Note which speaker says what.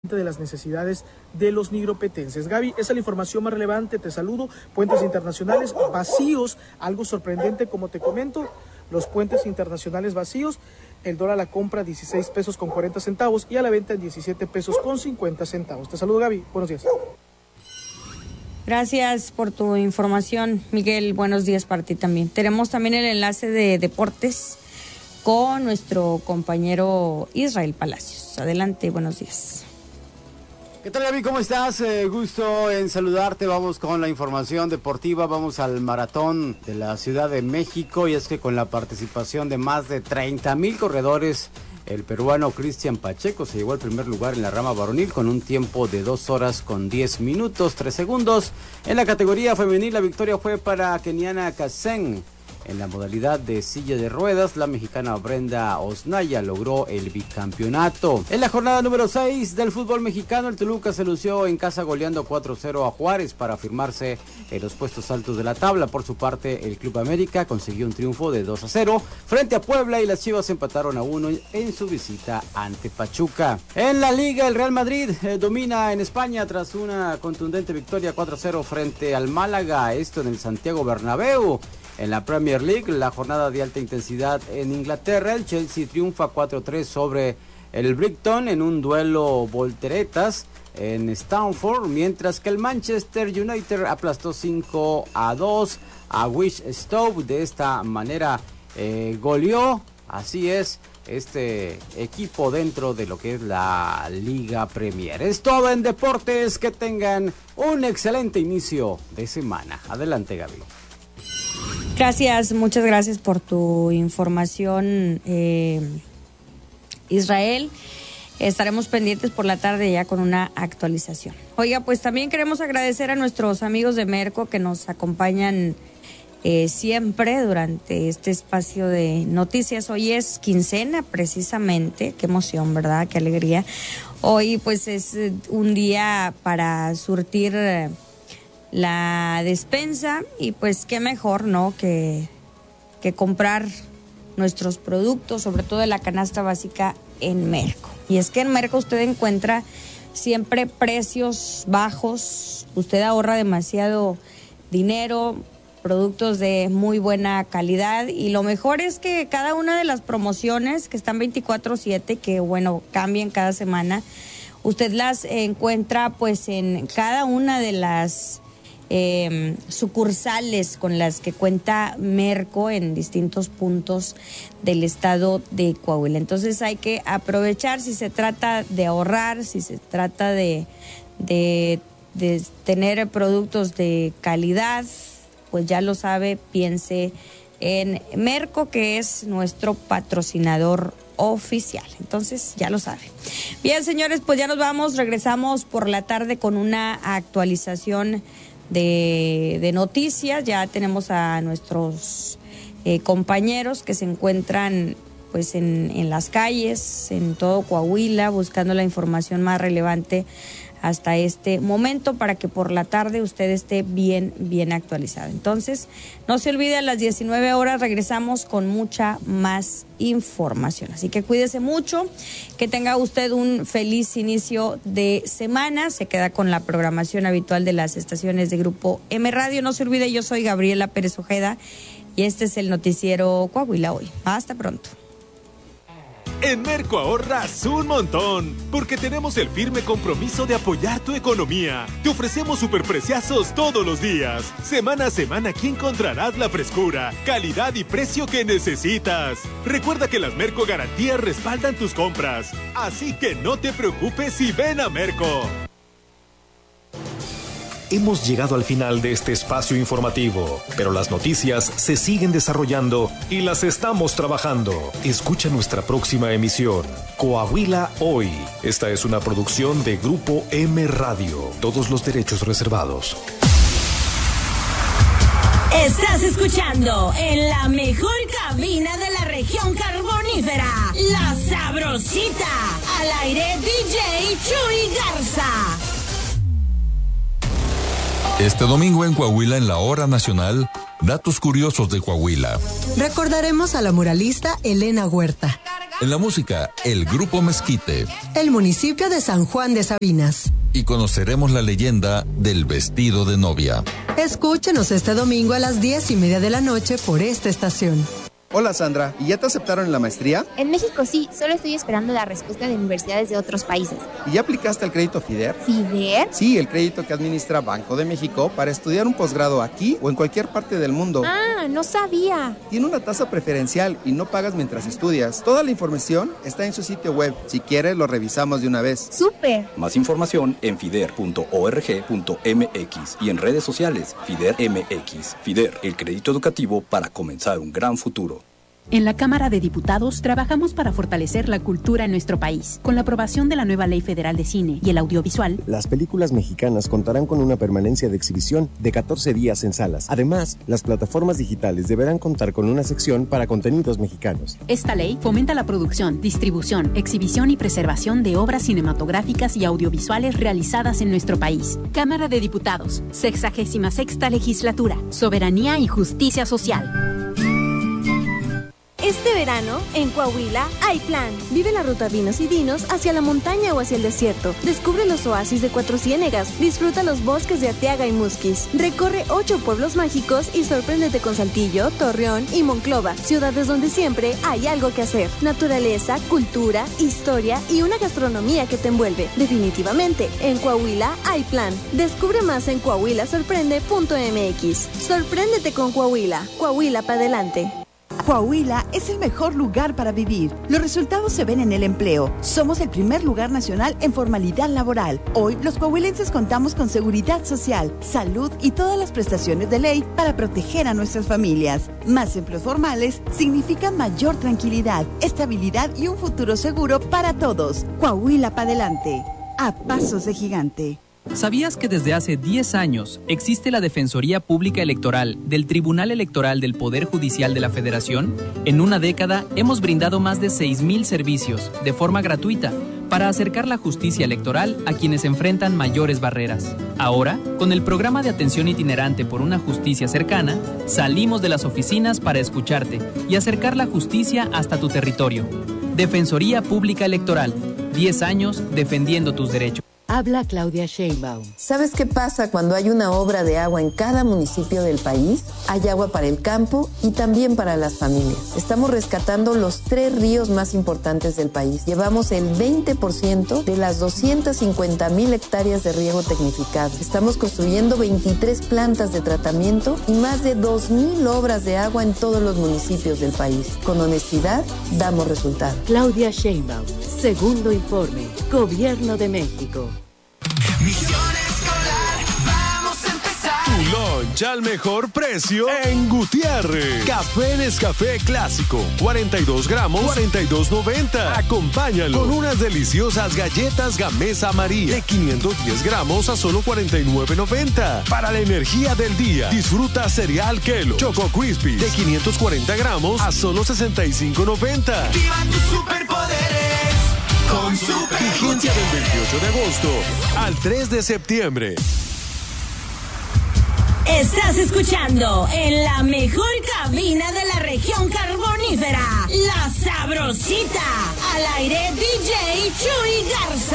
Speaker 1: de las necesidades de los nigropetenses. Gaby, esa es la información más relevante, te saludo. Puentes internacionales vacíos, algo sorprendente como te comento, los puentes internacionales vacíos, el dólar a la compra 16 pesos con 40 centavos y a la venta en 17 pesos con 50 centavos. Te saludo, Gaby, buenos días.
Speaker 2: Gracias por tu información, Miguel, buenos días para ti también. Tenemos también el enlace de deportes con nuestro compañero Israel Palacios. Adelante, buenos días.
Speaker 3: ¿Qué tal, Gaby? ¿Cómo estás? Gusto en saludarte. Vamos con la información deportiva. Vamos al maratón de la Ciudad de México, y es que con la participación de más de 30,000 corredores, el peruano Cristian Pacheco se llevó al primer lugar en la rama varonil con un tiempo de 2 horas con 10 minutos 3 segundos. En la categoría femenil, la victoria fue para Keniana Kasen. En la modalidad de silla de ruedas, la mexicana Brenda Osnaya logró el bicampeonato. En la jornada número 6 del fútbol mexicano, el Toluca se lució en casa goleando 4-0 a Juárez para afirmarse en los puestos altos de la tabla. Por su parte, el Club América consiguió un triunfo de 2-0 frente a Puebla, y las Chivas empataron a 1 en su visita ante Pachuca. En la Liga, el Real Madrid domina en España tras una contundente victoria 4-0 frente al Málaga, esto en el Santiago Bernabéu. En la Premier League, la jornada de alta intensidad en Inglaterra, el Chelsea triunfa 4-3 sobre el Brighton en un duelo volteretas en Stamford, mientras que el Manchester United aplastó 5-2 a Wish Stoke. De esta manera goleó, así es, este equipo dentro de lo que es la Liga Premier. Es todo en deportes, que tengan un excelente inicio de semana. Adelante, Gaby.
Speaker 2: Gracias, muchas gracias por tu información, Israel. Estaremos pendientes por la tarde ya con una actualización. Oiga, pues también queremos agradecer a nuestros amigos de Merco que nos acompañan siempre durante este espacio de noticias. Hoy es quincena, precisamente. Qué emoción, ¿verdad? Qué alegría. Hoy pues es un día para surtir la despensa, y pues qué mejor, ¿no? que comprar nuestros productos, sobre todo de la canasta básica, en Merco. Y es que en Merco usted encuentra siempre precios bajos, usted ahorra demasiado dinero, productos de muy buena calidad, y lo mejor es que cada una de las promociones que están 24/7, que bueno, cambian cada semana, usted las encuentra pues en cada una de las sucursales con las que cuenta Merco en distintos puntos del estado de Coahuila. Entonces hay que aprovechar, si se trata de ahorrar, si se trata de tener productos de calidad, pues ya lo sabe, piense en Merco, que es nuestro patrocinador oficial. Entonces ya lo sabe. Bien, señores, pues ya nos vamos. Regresamos por la tarde con una actualización de noticias. Ya tenemos a nuestros compañeros que se encuentran pues en las calles, en todo Coahuila, buscando la información más relevante hasta este momento, para que por la tarde usted esté bien actualizado. Entonces, no se olvide, a las 19 horas regresamos con mucha más información. Así que cuídese mucho, que tenga usted un feliz inicio de semana. Se queda con la programación habitual de las estaciones de Grupo M Radio. No se olvide, yo soy Gabriela Pérez Ojeda y este es el noticiero Coahuila Hoy. Hasta pronto.
Speaker 4: En Merco ahorras un montón, porque tenemos el firme compromiso de apoyar tu economía. Te ofrecemos superpreciazos todos los días. Semana a semana aquí encontrarás la frescura, calidad y precio que necesitas. Recuerda que las Merco Garantías respaldan tus compras, así que no te preocupes y ven a Merco.
Speaker 5: Hemos llegado al final de este espacio informativo, pero las noticias se siguen desarrollando y las estamos trabajando. Escucha nuestra próxima emisión, Coahuila Hoy. Esta es una producción de Grupo M Radio. Todos los derechos reservados.
Speaker 6: Estás escuchando en la mejor cabina de la región carbonífera, La Sabrosita. Al aire, DJ Chuy Garza.
Speaker 7: Este domingo en Coahuila, en la Hora Nacional, datos curiosos de Coahuila.
Speaker 8: Recordaremos a la muralista Elena Huerta.
Speaker 7: En la música, el Grupo Mezquite.
Speaker 8: El municipio de San Juan de Sabinas.
Speaker 7: Y conoceremos la leyenda del vestido de novia.
Speaker 8: Escúchenos este domingo a las 10:30 de la noche por esta estación.
Speaker 9: Hola Sandra, ¿y ya te aceptaron en la maestría?
Speaker 10: En México sí, solo estoy esperando la respuesta de universidades de otros países.
Speaker 9: ¿Y ya aplicaste al crédito FIDER?
Speaker 10: ¿FIDER?
Speaker 9: Sí, el crédito que administra Banco de México para estudiar un posgrado aquí o en cualquier parte del mundo.
Speaker 10: Ah, no sabía.
Speaker 9: Tiene una tasa preferencial y no pagas mientras estudias. Toda la información está en su sitio web. Si quieres, lo revisamos de una vez.
Speaker 10: ¡Súper!
Speaker 11: Más información en fider.org.mx y en redes sociales FIDER MX. FIDER, el crédito educativo para comenzar un gran futuro.
Speaker 12: En la Cámara de Diputados trabajamos para fortalecer la cultura en nuestro país. Con la aprobación de la nueva Ley Federal de Cine y el Audiovisual,
Speaker 13: las películas mexicanas contarán con una permanencia de exhibición de 14 días en salas. Además, las plataformas digitales deberán contar con una sección para contenidos mexicanos.
Speaker 12: Esta ley fomenta la producción, distribución, exhibición y preservación de obras cinematográficas y audiovisuales realizadas en nuestro país. Cámara de Diputados, 66ª Legislatura, Soberanía y Justicia Social.
Speaker 14: Este verano, en Coahuila, hay plan. Vive la ruta Vinos y Dinos hacia la montaña o hacia el desierto. Descubre los oasis de Cuatro Ciénegas. Disfruta los bosques de Arteaga y Musquis. Recorre 8 pueblos mágicos y sorpréndete con Saltillo, Torreón y Monclova. Ciudades donde siempre hay algo que hacer. Naturaleza, cultura, historia y una gastronomía que te envuelve. Definitivamente, en Coahuila hay plan. Descubre más en coahuilasorprende.mx. Sorpréndete con Coahuila. Coahuila para adelante.
Speaker 15: Coahuila es el mejor lugar para vivir. Los resultados se ven en el empleo. Somos el primer lugar nacional en formalidad laboral. Hoy, los coahuilenses contamos con seguridad social, salud y todas las prestaciones de ley para proteger a nuestras familias. Más empleos formales significan mayor tranquilidad, estabilidad y un futuro seguro para todos. Coahuila para adelante. A pasos de gigante.
Speaker 16: ¿Sabías que desde hace 10 años existe la Defensoría Pública Electoral del Tribunal Electoral del Poder Judicial de la Federación? En una década hemos brindado más de 6,000 servicios de forma gratuita para acercar la justicia electoral a quienes enfrentan mayores barreras. Ahora, con el programa de atención itinerante por una justicia cercana, salimos de las oficinas para escucharte y acercar la justicia hasta tu territorio. Defensoría Pública Electoral, 10 años defendiendo tus derechos.
Speaker 17: Habla Claudia Sheinbaum.
Speaker 18: ¿Sabes qué pasa cuando hay una obra de agua en cada municipio del país? Hay agua para el campo y también para las familias. Estamos rescatando los 3 ríos más importantes del país. Llevamos el 20% de las 250,000 hectáreas de riego tecnificado. Estamos construyendo 23 plantas de tratamiento y más de 2,000 obras de agua en todos los municipios del país. Con honestidad, damos resultados.
Speaker 17: Claudia Sheinbaum, segundo informe, Gobierno de México.
Speaker 19: Misión escolar, vamos a empezar.
Speaker 4: Tu lunch al mejor precio en Gutiérrez. Café Nescafé Clásico, 42 gramos, 42.90. Acompáñalo con unas deliciosas galletas Gamesa María de 510 gramos a solo 49.90. Para la energía del día, disfruta cereal Kelo Choco Crispy de 540 gramos a solo 65.90.
Speaker 19: Activa tus superpoderes. Con
Speaker 4: Vigencia del 28 de agosto al 3 de septiembre.
Speaker 6: Estás escuchando en la mejor cabina de la región carbonífera, La Sabrosita. Al aire DJ Chuy Garza.